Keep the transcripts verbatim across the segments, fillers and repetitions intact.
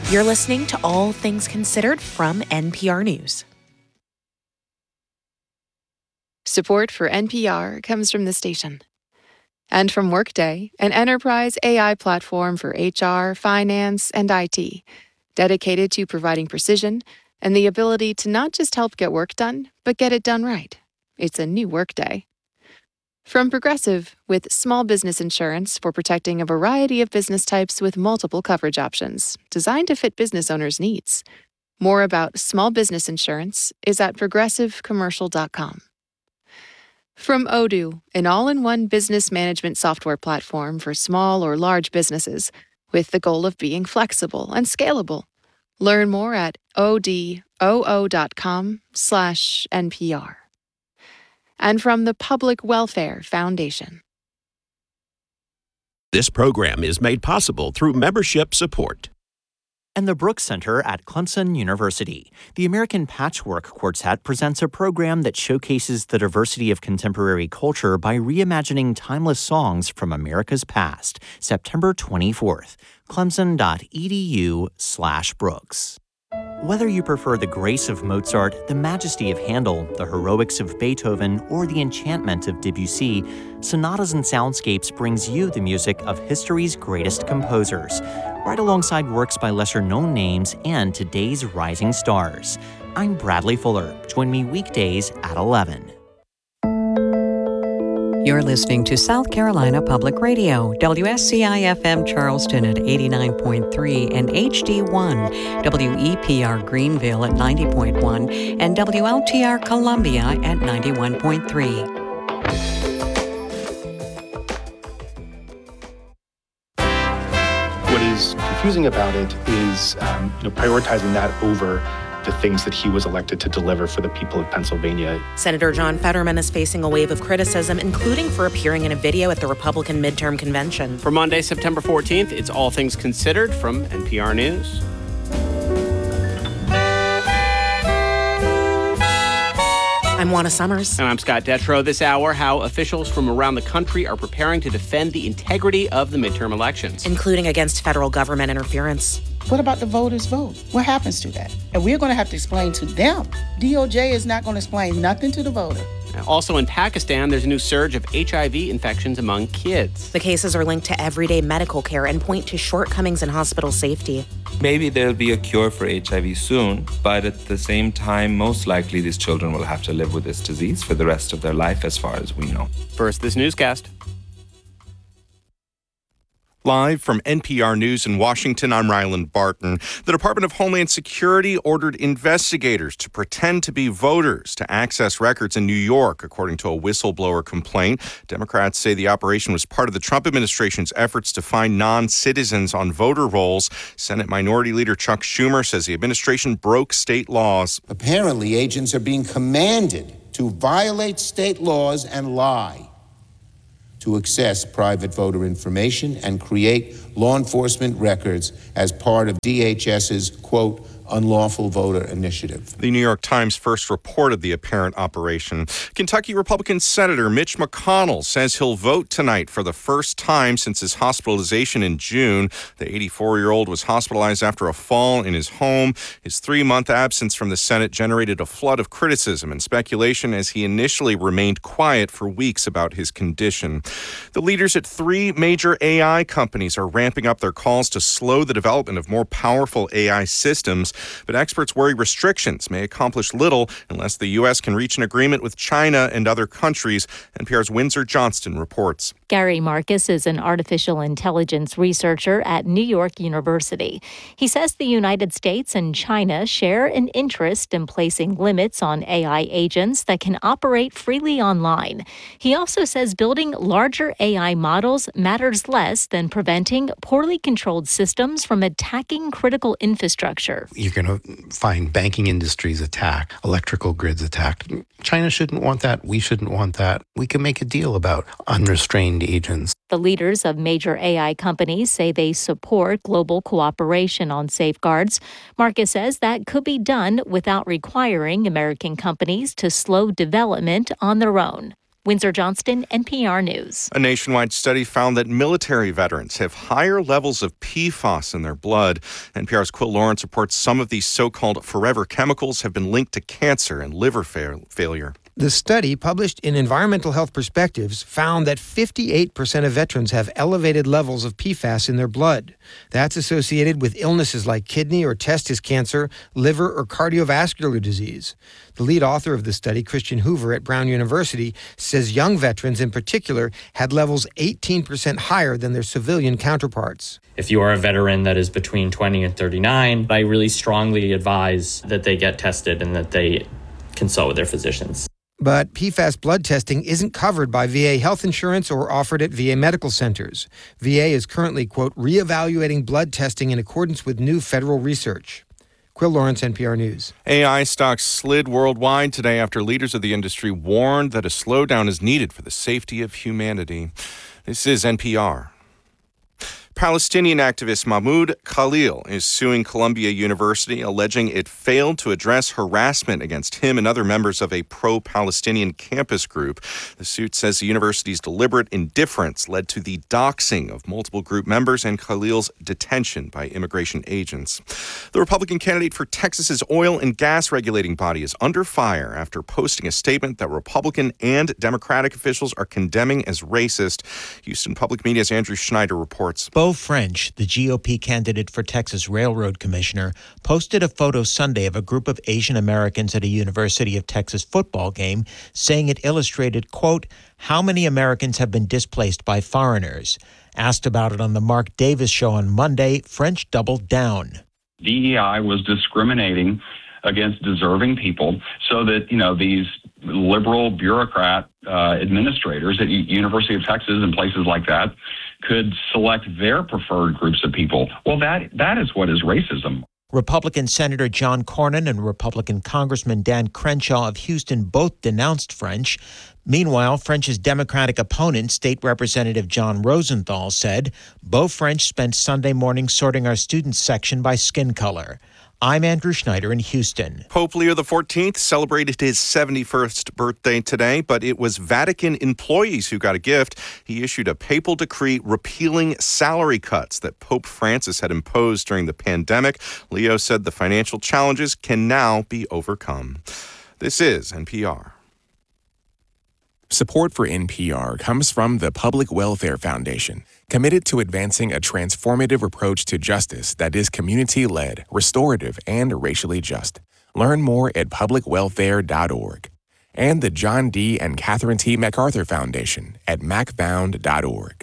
You're listening to All Things Considered from N P R News. Support for N P R comes from the station. And from Workday, an enterprise A I platform for H R, finance, and I T, dedicated to providing precision and the ability to not just help get work done, but get it done right. It's a new Workday. From Progressive, with small business insurance for protecting a variety of business types with multiple coverage options, designed to fit business owners' needs. More about small business insurance is at progressive commercial dot com. From Odoo, an all-in-one business management software platform for small or large businesses, with the goal of being flexible and scalable. Learn more at odoo dot com slash N P R. And from the Public Welfare Foundation. This program is made possible through membership support. And the Brooks Center at Clemson University. The American Patchwork Quartet presents a program that showcases the diversity of contemporary culture by reimagining timeless songs from America's past. September twenty-fourth. Clemson.edu slash Brooks. Whether you prefer the grace of Mozart, the majesty of Handel, the heroics of Beethoven, or the enchantment of Debussy, Sonatas and Soundscapes brings you the music of history's greatest composers, right alongside works by lesser-known names and today's rising stars. I'm Bradley Fuller. Join me weekdays at eleven. You're listening to South Carolina Public Radio, W S C I F M Charleston at eighty-nine point three and H D one, W E P R Greenville at ninety point one, and W L T R Columbia at ninety-one point three. What is confusing about it is um, you know, prioritizing that over the things that he was elected to deliver for the people of Pennsylvania. Senator John Fetterman is facing a wave of criticism, including for appearing in a video at the Republican midterm convention. For Monday, September fourteenth, it's All Things Considered from N P R News. I'm Juana Summers. And I'm Scott Detrow. This hour, how officials from around the country are preparing to defend the integrity of the midterm elections, including against federal government interference. What about the voters' vote? What happens to that? And we're going to have to explain to them. D O J is not going to explain nothing to the voter. Also in Pakistan, there's a new surge of H I V infections among kids. The cases are linked to everyday medical care and point to shortcomings in hospital safety. Maybe there'll be a cure for H I V soon, but at the same time, most likely these children will have to live with this disease for the rest of their life, as far as we know. First, this newscast. Live from N P R News in Washington, I'm Ryland Barton. The Department of Homeland Security ordered investigators to pretend to be voters to access records in New York, according to a whistleblower complaint. Democrats say the operation was part of the Trump administration's efforts to find non-citizens on voter rolls. Senate Minority Leader Chuck Schumer says the administration broke state laws. Apparently, agents are being commanded to violate state laws and lie to access private voter information and create law enforcement records as part of D H S's, quote, unlawful voter initiative. The New York Times first reported the apparent operation. Kentucky Republican Senator Mitch McConnell says he'll vote tonight for the first time since his hospitalization in June. The eighty-four-year-old was hospitalized after a fall in his home. His three-month absence from the Senate generated a flood of criticism and speculation as he initially remained quiet for weeks about his condition. The leaders at three major A I companies are ramping up their calls to slow the development of more powerful A I systems. But experts worry restrictions may accomplish little unless the U S can reach an agreement with China and other countries. N P R's Windsor Johnston reports. Gary Marcus is an artificial intelligence researcher at New York University. He says the United States and China share an interest in placing limits on A I agents that can operate freely online. He also says building larger A I models matters less than preventing poorly controlled systems from attacking critical infrastructure. You're going to find banking industries attacked, electrical grids attacked. China shouldn't want that. We shouldn't want that. We can make a deal about unrestrained agents. The leaders of major A I companies say they support global cooperation on safeguards. Marcus says that could be done without requiring American companies to slow development on their own. Windsor Johnston, N P R News. A nationwide study found that military veterans have higher levels of P FAS in their blood. N P R's Quill Lawrence reports some of these so-called forever chemicals have been linked to cancer and liver fa- failure. The study, published in Environmental Health Perspectives, found that fifty-eight percent of veterans have elevated levels of P FAS in their blood. That's associated with illnesses like kidney or testis cancer, liver, or cardiovascular disease. The lead author of the study, Christian Hoover at Brown University, says young veterans in particular had levels eighteen percent higher than their civilian counterparts. If you are a veteran that is between twenty and thirty-nine, I really strongly advise that they get tested and that they consult with their physicians. But P FAS blood testing isn't covered by V A health insurance or offered at V A medical centers. V A is currently, quote, reevaluating blood testing in accordance with new federal research. Quill Lawrence, N P R News. A I stocks slid worldwide today after leaders of the industry warned that a slowdown is needed for the safety of humanity. This is N P R. Palestinian activist Mahmoud Khalil is suing Columbia University, alleging it failed to address harassment against him and other members of a pro-Palestinian campus group. The suit says the university's deliberate indifference led to the doxing of multiple group members and Khalil's detention by immigration agents. The Republican candidate for Texas's oil and gas regulating body is under fire after posting a statement that Republican and Democratic officials are condemning as racist. Houston Public Media's Andrew Schneider reports. Beau French, the G O P candidate for Texas Railroad Commissioner, posted a photo Sunday of a group of Asian Americans at a University of Texas football game, saying it illustrated, quote, how many Americans have been displaced by foreigners. Asked about it on the Mark Davis show on Monday, French doubled down. D E I was discriminating against deserving people so that, you know, these liberal bureaucrat uh, administrators at U- University of Texas and places like that could select their preferred groups of people. Well, that that is what is racism. Republican Senator John Cornyn and Republican Congressman Dan Crenshaw of Houston both denounced French. Meanwhile, French's Democratic opponent, State Representative John Rosenthal, said, Beau French spent Sunday morning sorting our students section by skin color. I'm Andrew Schneider in Houston. Pope Leo the fourteenth celebrated his seventy-first birthday today, but it was Vatican employees who got a gift. He issued a papal decree repealing salary cuts that Pope Francis had imposed during the pandemic. Leo said the financial challenges can now be overcome. This is N P R. Support for N P R comes from the Public Welfare Foundation, committed to advancing a transformative approach to justice that is community-led, restorative, and racially just. Learn more at public welfare dot org. And the John D. and Catherine T. MacArthur Foundation at mac found dot org.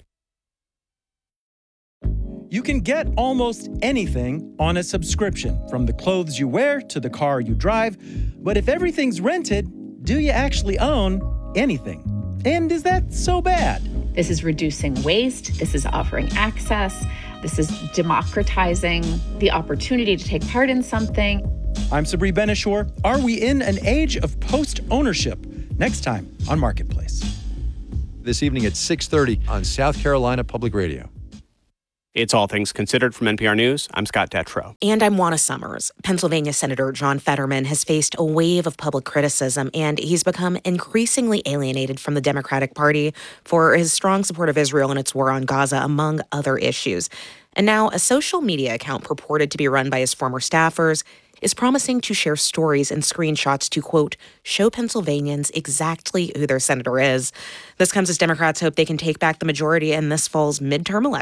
You can get almost anything on a subscription, from the clothes you wear to the car you drive. But if everything's rented, do you actually own anything? And is that so bad? This is reducing waste. This is offering access. This is democratizing the opportunity to take part in something. I'm Sabri Benishore. Are we in an age of post-ownership? Next time on Marketplace. This evening at six thirty on South Carolina Public Radio. It's All Things Considered from N P R News. I'm Scott Detrow. And I'm Juana Summers. Pennsylvania Senator John Fetterman has faced a wave of public criticism, and he's become increasingly alienated from the Democratic Party for his strong support of Israel and its war on Gaza, among other issues. And now a social media account purported to be run by his former staffers is promising to share stories and screenshots to, quote, show Pennsylvanians exactly who their senator is. This comes as Democrats hope they can take back the majority in this fall's midterm election.